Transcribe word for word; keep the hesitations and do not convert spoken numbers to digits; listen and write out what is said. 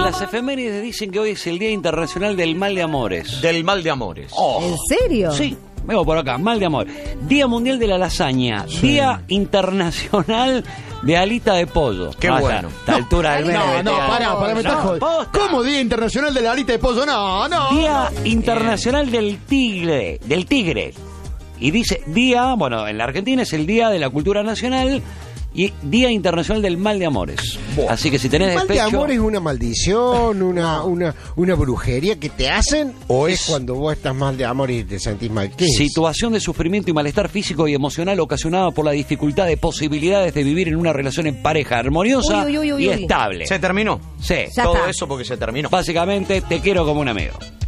las efemérides dicen que hoy es el Día Internacional del Mal de Amores. Del mal de amores. Oh. ¿En serio? Sí, veo por acá, mal de amor. Día Mundial de la Lasaña. Sí. Día Internacional de Alita de Pollo. Qué Vaya, bueno. A esta altura del No, mes. no, pará, pará, me estás No, jodiendo. posta. ¿Cómo Día Internacional de la Alita de Pollo? No, no. Día Internacional del Tigre, del Tigre. Y dice día, bueno, en la Argentina es el Día de la Cultura Nacional y Día Internacional del Mal de Amores. Buah. Así que si tenés ¿El mal despecho... de amor es una maldición, una, una, una brujería que te hacen? ¿O es, Es- cuando vos estás mal de amor y te sentís mal? ¿Qué es? Situación de sufrimiento y malestar físico y emocional ocasionada por la dificultad de posibilidades de vivir en una relación en pareja armoniosa Uy, uy, uy, uy, y uy. estable. ¿Se terminó? Sí. Ya Todo está. eso porque se terminó. Básicamente, te quiero como un amigo.